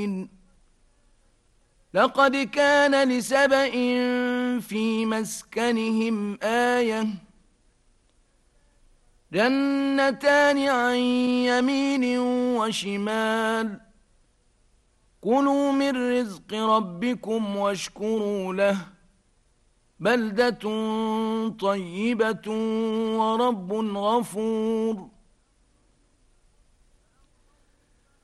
لقد كان لسبإ في مسكنهم آية جنتان عن يمين وشمال كلوا من رزق ربكم واشكروا له بلدة طيبة ورب غفور